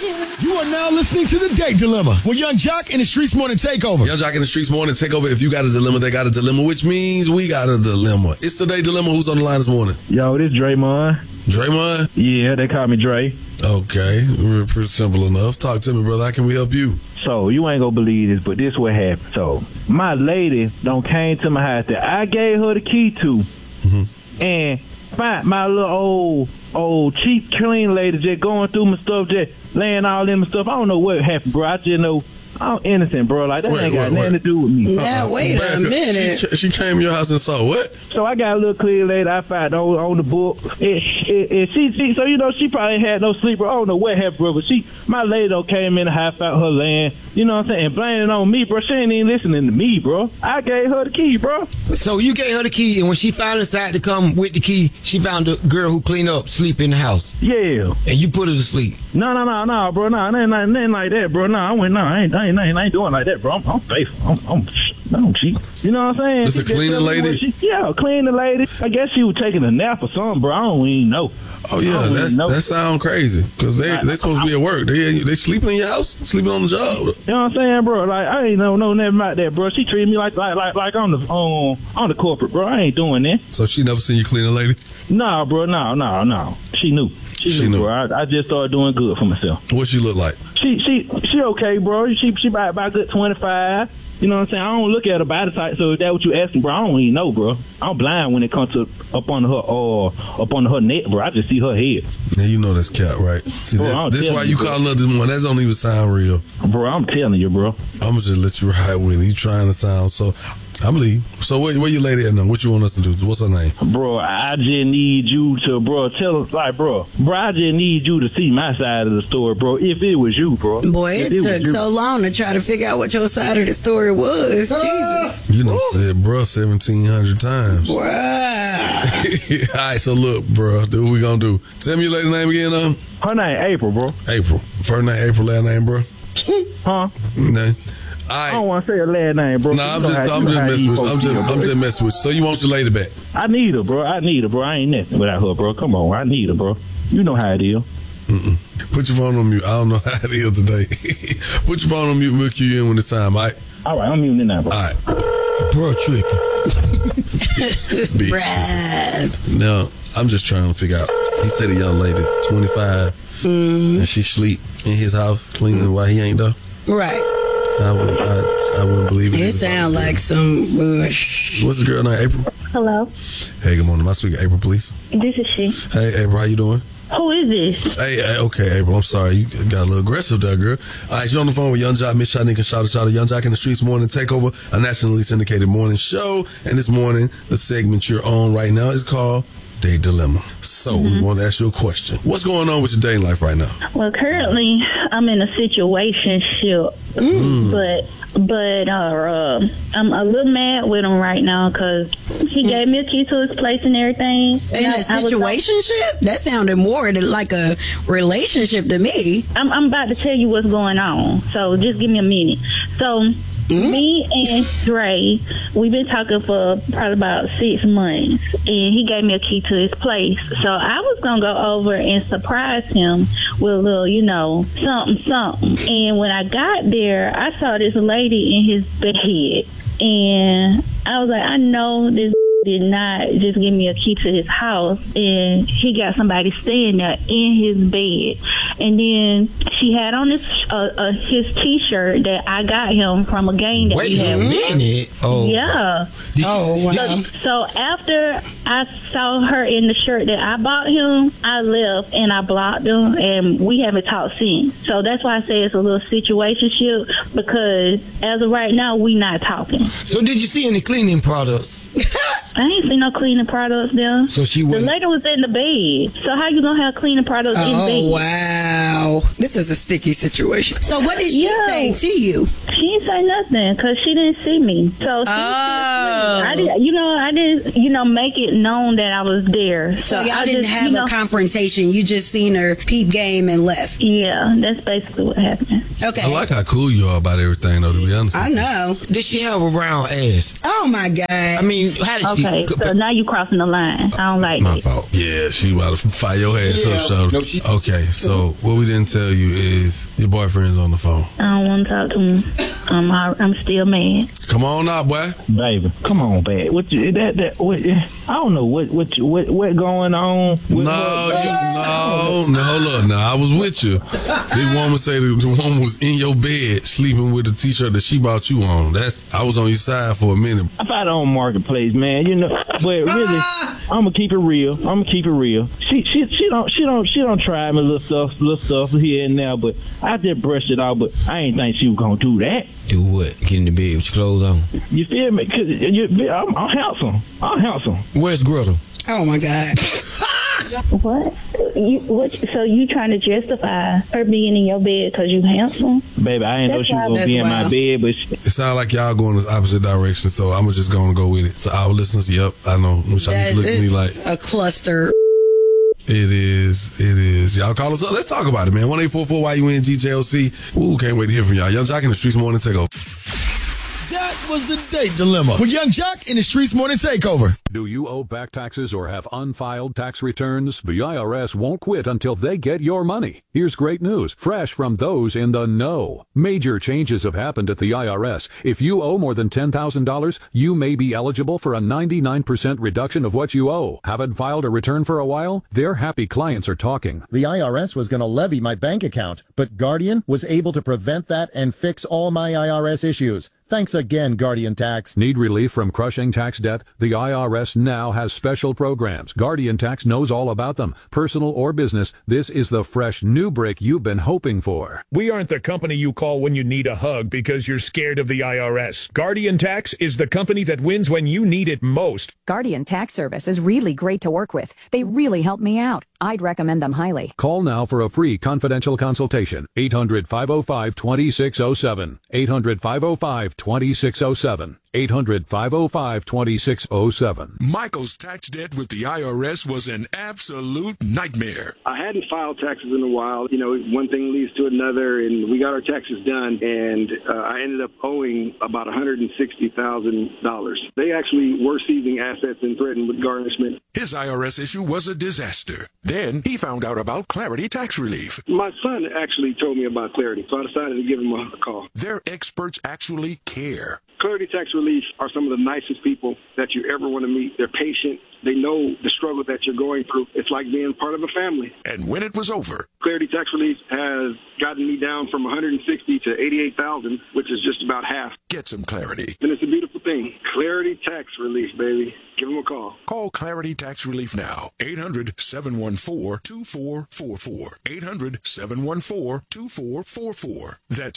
You are now listening to The Date Dilemma with Young Jock and the Streets Morning Takeover. Young Jock and the Streets Morning Takeover. If you got a dilemma, they got a dilemma, which means we got a dilemma. It's The Date Dilemma. Who's on the line this morning? Yo, this Draymond. Draymond? Yeah, they call me Dre. Okay, we're pretty simple enough. Talk to me, brother. How can we help you? So, you ain't gonna believe this, but this what happened. So, my lady don't came to my house that I gave her the key to. And find my little old cheap clean lady just going through my stuff, just laying all in my stuff. I don't know what happened, bro. I just know I'm innocent, bro. Like, that ain't got nothing to do with me. Now, wait a minute. She came to your house and saw what? So I got a little clean lady I found on the book. She so, you know, she probably had no sleep. I don't know what happened, bro. But my lady though came in the house, found her land. You know what I'm saying? And blaming on me, bro. She ain't even listening to me, bro. I gave her the key, bro. So you gave her the key, and when she finally decided to come with the key, she found a girl who cleaned up, sleep in the house. Yeah. And you put her to sleep. No, bro. No, it ain't like that, bro. No, I ain't doing like that, bro. I'm faithful. I don't cheat. You know what I'm saying? This a cleaning lady? Yeah, cleaning lady. I guess she was taking a nap or something, bro. I don't even know. Oh yeah, that sound crazy because they supposed to be at work. They sleeping in your house, sleeping on the job. You know what I'm saying, bro? Like I ain't know nothing about that, bro. She treated me like on the corporate, bro. I ain't doing that. So she never seen you clean a lady? Nah, bro. No. She knew. She knew, bro. I just started doing good for myself. What she look like? She okay, bro. She about a good 25. You know what I'm saying? I don't look at her body type, so if that's what you asking, bro, I don't even know, bro. I'm blind when it comes to up on her neck, bro. I just see her head. Yeah, you know that's cap, right? See, bro, this why you calling up this morning. That don't even sound real. Bro, I'm telling you, bro. I'm gonna just let you ride with it. You trying to sound so... I'm leave. So where you lady at now? What you want us to do? What's her name? Bro, I just need you to, bro, tell us, like, bro, I just need you to see my side of the story, bro, if it was you, bro. Boy, it took so long to try to figure out what your side of the story was. Jesus. You know, said bro 1,700 times. Wow. All right, so look, bro, do what we gonna do. Tell me your lady name again, Her name April, bro. April. First name April, last name, bro? Huh? Name. I don't want to say her last name, bro. Nah, I'm just messing with you. So you want your lady back? I need her, bro. I ain't nothing without her, bro. Come on, I need her, bro. You know how it is. Put your phone on mute. I don't know how it is today. Put your phone on mute. We'll cue you in when it's time, all right? All right, I'm muting it now, bro. All right. Bro, tricky. Brad. No, I'm just trying to figure out. He said a young lady, 25, and she sleep in his house cleaning while he ain't there. Right. I wouldn't believe it. It sounds like some bush. What's the girl name? April? Hello. Hey, good morning. My sweet April, please. This is she. Hey, April, how you doing? Who is this? Hey, okay, April, I'm sorry. You got a little aggressive there, girl. All right, you're on the phone with Young Jock, Miss Shotnik, and Shout Young Jock in the Streets Morning Takeover, a nationally syndicated morning show. And this morning, the segment you're on right now is called Date Dilemma. So we want to ask you a question. What's going on with your dating life right now? Well, currently I'm in a situationship, but I'm a little mad with him right now because he gave me a key to his place and everything. In a situationship? That sounded more like a relationship to me. I'm about to tell you what's going on, so just give me a minute. So me and Dre, we've been talking for probably about 6 months, and he gave me a key to his place. So I was going to go over and surprise him with a little, you know, something. And when I got there, I saw this lady in his bed, and I was like, I know this did not just give me a key to his house, and he got somebody staying there in his bed. And then she had on his T-shirt that I got him from a game that we had. Wait a minute. Oh. Yeah. Wow. So after I saw her in the shirt that I bought him, I left and I blocked him, and we haven't talked since. So that's why I say it's a little situationship, because as of right now, we not talking. So did you see any cleaning products? I ain't seen no cleaning products there. So she The wouldn't. lady was in the bed. So how you gonna have cleaning products in bed? Oh, wow. This is a sticky situation. So what did she say to you? She didn't say nothing because she didn't see me. So she I didn't make it known that I was there. So y'all didn't have a confrontation. You just seen her peep game and left. Yeah, that's basically what happened. Okay. I like how cool you are about everything, though, to be honest. I know. Did she have a round ass? Oh, my God. I mean, how did she... Okay, so now you crossing the line. I don't like My it. fault. Yeah, she about to fire your ass up, so. No, Okay, so what we didn't and tell you is your boyfriend's on the phone. I don't want to talk to him. I'm still mad. Come on out, boy. Baby, come on, babe. What I don't know what going on. No, hold up. Now I was with you. This woman say the woman was in your bed sleeping with the t-shirt that she bought you on. I was on your side for a minute. I found it on Marketplace, man. You know, but really, I'm gonna keep it real. She don't try me little stuff here and there, but I just brushed it off. But I ain't think she was gonna do that. Do what? Get in the bed with your clothes on. You feel me? Cause I'm handsome. Where's Gretel? Oh my God. What? So you trying to justify her being in your bed because you handsome? Baby, I ain't know she was gonna be in my bed, but it sounds like y'all going in the opposite direction, so I'm just gonna go with it. So our listeners, yep, I know. Which I look at me like a cluster. It is. Y'all call us up. Let's talk about it, man. 1-844-YUNGJLC. Ooh, can't wait to hear from y'all. Young Jock in the Streets Morning Takeover. That was the date dilemma with Young Jock in the Streets Morning Takeover. Do you owe back taxes or have unfiled tax returns? The IRS won't quit until they get your money. Here's great news, fresh from those in the know. Major changes have happened at the IRS. If you owe more than $10,000, you may be eligible for a 99% reduction of what you owe. Haven't filed a return for a while? Their happy clients are talking. The IRS was going to levy my bank account, but Guardian was able to prevent that and fix all my IRS issues. Thanks again, Guardian Tax. Need relief from crushing tax debt? The IRS now has special programs. Guardian Tax knows all about them. Personal or business, this is the fresh new break you've been hoping for. We aren't the company you call when you need a hug because you're scared of the IRS. Guardian Tax is the company that wins when you need it most. Guardian Tax Service is really great to work with. They really help me out. I'd recommend them highly. Call now for a free confidential consultation. 800-505-2607. 800-505-2607. 800-505-2607. Michael's tax debt with the IRS was an absolute nightmare. I hadn't filed taxes in a while. You know, one thing leads to another, and we got our taxes done, and I ended up owing about $160,000. They actually were seizing assets and threatened with garnishment. His IRS issue was a disaster. Then he found out about Clarity Tax Relief. My son actually told me about Clarity, so I decided to give him a call. Their experts actually care. Clarity Tax Relief are some of the nicest people that you ever want to meet. They're patient. They know the struggle that you're going through. It's like being part of a family. And when it was over, Clarity Tax Relief has gotten me down from $160,000 to $88,000, which is just about half. Get some clarity. And it's a beautiful thing. Clarity Tax Relief, baby. Give them a call. Call Clarity Tax Relief now. 800-714-2444. 800-714-2444. That's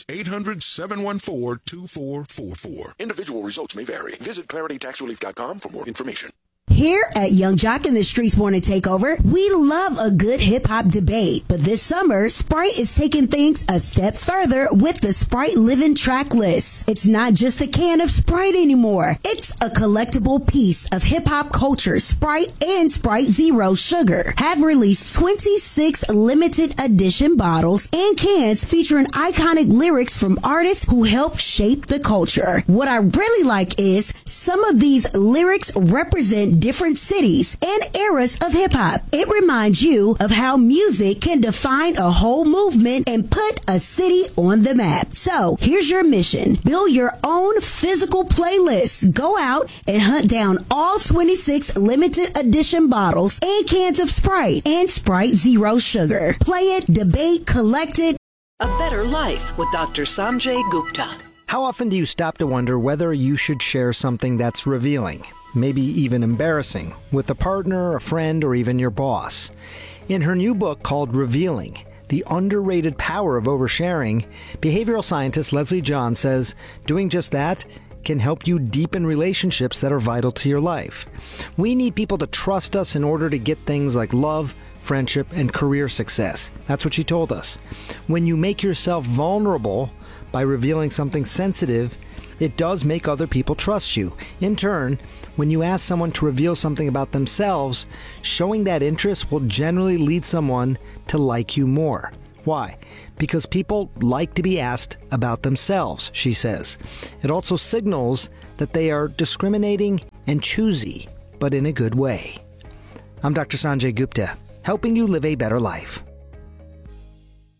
800-714-2444. Individual results may vary. Visit claritytaxrelief.com for more information. Here at Young Jock in the Streets Morning Takeover, we love a good hip-hop debate. But this summer, Sprite is taking things a step further with the Sprite Living Track List. It's not just a can of Sprite anymore. It's a collectible piece of hip-hop culture. Sprite and Sprite Zero Sugar have released 26 limited edition bottles and cans featuring iconic lyrics from artists who helped shape the culture. What I really like is some of these lyrics represent different cities and eras of hip-hop. It reminds you of how music can define a whole movement and put a city on the map. So here's your mission. Build your own physical playlist. Go out and hunt down all 26 limited edition bottles and cans of Sprite and Sprite Zero Sugar. Play it, debate, collect it. A Better Life with Dr. Sanjay Gupta. How often do you stop to wonder whether you should share something that's revealing, maybe even embarrassing, with a partner, a friend, or even your boss? In her new book called Revealing, The Underrated Power of Oversharing, behavioral scientist Leslie John says doing just that can help you deepen relationships that are vital to your life. We need people to trust us in order to get things like love, friendship, and career success. That's what she told us. When you make yourself vulnerable by revealing something sensitive, it does make other people trust you. In turn, when you ask someone to reveal something about themselves, showing that interest will generally lead someone to like you more. Why? Because people like to be asked about themselves, she says. It also signals that they are discriminating and choosy, but in a good way. I'm Dr. Sanjay Gupta, helping you live a better life.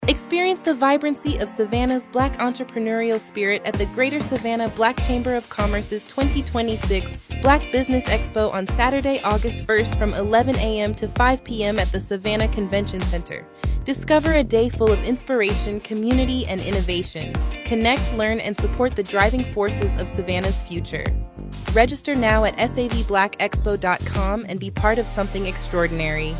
Experience the vibrancy of Savannah's Black entrepreneurial spirit at the Greater Savannah Black Chamber of Commerce's 2026 Black Business Expo on Saturday, August 1st from 11 a.m. to 5 p.m. at the Savannah Convention Center. Discover a day full of inspiration, community, and innovation. Connect, learn, and support the driving forces of Savannah's future. Register now at savblackexpo.com and be part of something extraordinary.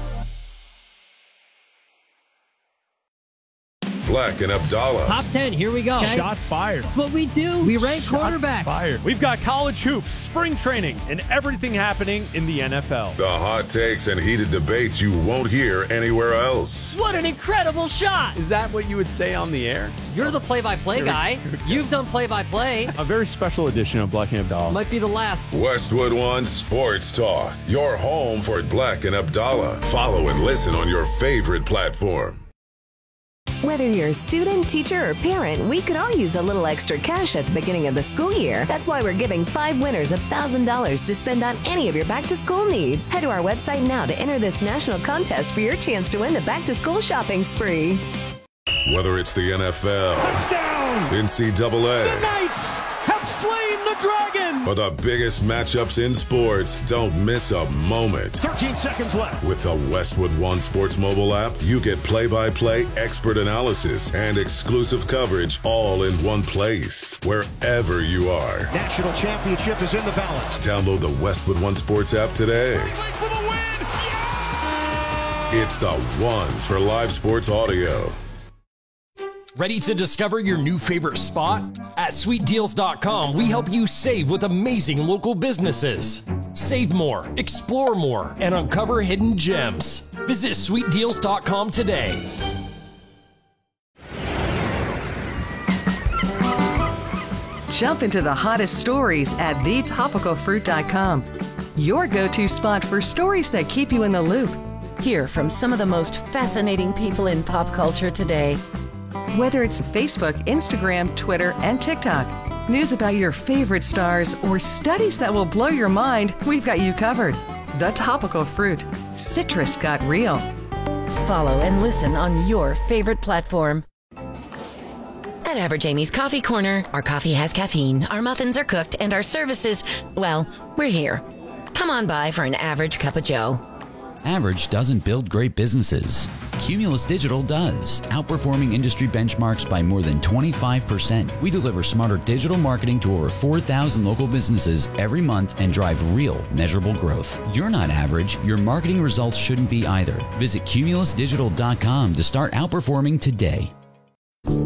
Black and Abdallah. Top 10, here we go. Okay. Shots fired. That's what we do. We rank quarterbacks. Fired. We've got college hoops, spring training, and everything happening in the NFL. The hot takes and heated debates you won't hear anywhere else. What an incredible shot. Is that what you would say on the air? You're the play-by-play guy. You've done play-by-play. A very special edition of Black and Abdallah. Might be the last. Westwood One Sports Talk. Your home for Black and Abdallah. Follow and listen on your favorite platform. Whether you're a student, teacher, or parent, we could all use a little extra cash at the beginning of the school year. That's why we're giving 5 winners $1,000 to spend on any of your back-to-school needs. Head to our website now to enter this national contest for your chance to win the back-to-school shopping spree. Whether it's the NFL, touchdown, NCAA, the Knights have slain the dragon, or the biggest matchups in sports, don't miss a moment. 13 seconds left. With the Westwood One Sports mobile app, you get play-by-play, expert analysis, and exclusive coverage all in one place, wherever you are. National championship is in the balance. Download the Westwood One Sports app today. For the win. Yeah! It's the one for live sports audio. Ready to discover your new favorite spot? At SweetDeals.com, we help you save with amazing local businesses. Save more, explore more, and uncover hidden gems. Visit SweetDeals.com today. Jump into the hottest stories at thetopicalfruit.com. Your go-to spot for stories that keep you in the loop. Hear from some of the most fascinating people in pop culture today. Whether it's Facebook, Instagram, Twitter, and TikTok, news about your favorite stars, or studies that will blow your mind, we've got you covered. The Topical Fruit. Citrus got real. Follow and listen on your favorite platform. At Average Amy's Coffee Corner, our coffee has caffeine, our muffins are cooked, and our services, well, we're here. Come on by for an average cup of joe. Average doesn't build great businesses. Cumulus Digital does, outperforming industry benchmarks by more than 25%. We deliver smarter digital marketing to over 4,000 local businesses every month and drive real, measurable growth. You're not average. Your marketing results shouldn't be either. Visit cumulusdigital.com to start outperforming today.